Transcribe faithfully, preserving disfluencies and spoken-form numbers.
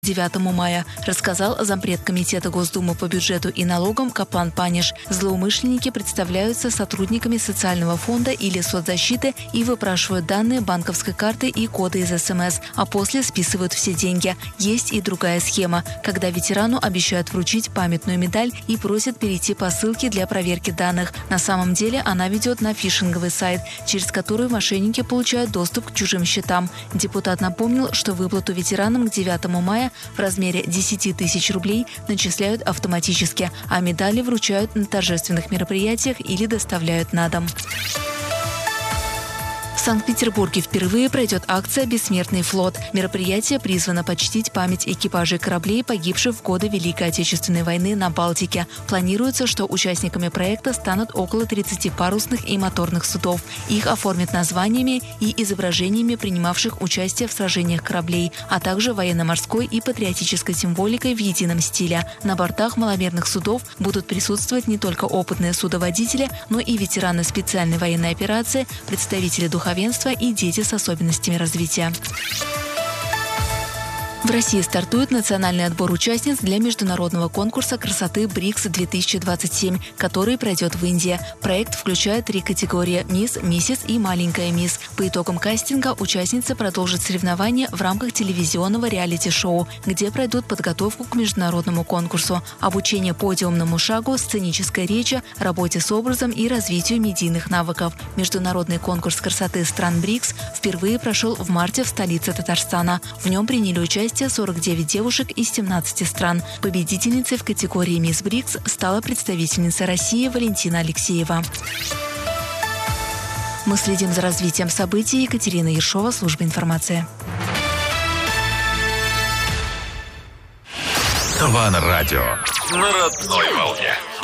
девятому мая, рассказал зампред Комитета Госдумы по бюджету и налогам Каплан Паниш. Злоумышленники представляются сотрудниками социального фонда или соцзащиты и выпрашивают данные банковской карты и коды из СМС, а после списывают все деньги. Есть и другая схема, когда ветерану обещают вручить памятную медаль и просят перейти по ссылке для проверки данных. На самом деле она ведет на фишинговый сайт, через который мошенники получают доступ к чужим счетам. Депутат напомнил, что выплату ветеранам к девятому мая в размере десяти тысяч рублей начисляют автоматически, а медали вручают на торжественных мероприятиях или доставляют на дом. В Санкт-Петербурге впервые пройдет акция «Бессмертный флот». Мероприятие призвано почтить память экипажей кораблей, погибших в годы Великой Отечественной войны на Балтике. Планируется, что участниками проекта станут около тридцати парусных и моторных судов. Их оформят названиями и изображениями принимавших участие в сражениях кораблей, а также военно-морской и патриотической символикой в едином стиле. На бортах маломерных судов будут присутствовать не только опытные судоводители, но и ветераны специальной военной операции, представители духовенства и дети с особенностями развития. В России стартует национальный отбор участниц для международного конкурса красоты БРИКС-две тысячи двадцать семь, который пройдет в Индии. Проект включает три категории – «Мисс», «Миссис» и «Маленькая мисс». По итогам кастинга участницы продолжат соревнования в рамках телевизионного реалити-шоу, где пройдут подготовку к международному конкурсу, обучение подиумному шагу, сценической речи, работе с образом и развитию медийных навыков. Международный конкурс красоты стран БРИКС впервые прошел в марте в столице Татарстана. В нем приняли участие сорок девять девушек из семнадцати стран. Победительницей в категории «Мисс БРИКС» стала представительница России Валентина Алексеева. Мы следим за развитием событий. Екатерина Ершова, служба информации. Ван Радио на родной волне.